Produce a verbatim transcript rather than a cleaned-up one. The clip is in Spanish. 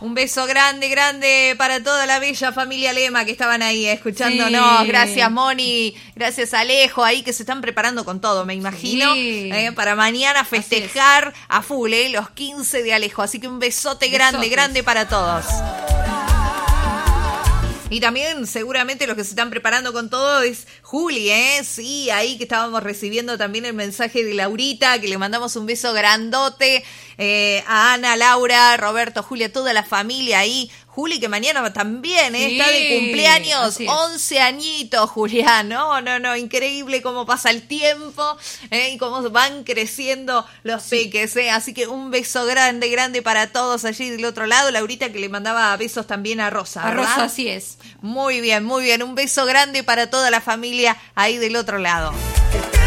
Un beso grande, grande para toda la bella familia Lema que estaban ahí escuchándonos. Sí. Gracias, Moni. Gracias, Alejo, ahí que se están preparando con todo, me imagino. Sí. Eh, para mañana festejar a full, eh, los quince de Alejo. Así que un besote grande, Besotes. grande para todos. Y también seguramente los que se están preparando con todo es Juli, ¿eh? Sí, ahí que estábamos recibiendo también el mensaje de Laurita, que le mandamos un beso grandote eh, a Ana, Laura, Roberto, Julia, toda la familia ahí. Juli, que mañana también ¿eh? sí, está de cumpleaños, once añitos, Julián. No, no, no, increíble cómo pasa el tiempo ¿eh? y cómo van creciendo los sí. peques. ¿eh? Así que un beso grande, grande para todos allí del otro lado. Laurita que le mandaba besos también a Rosa, ¿verdad? A Rosa, así es. Muy bien, muy bien. Un beso grande para toda la familia ahí del otro lado.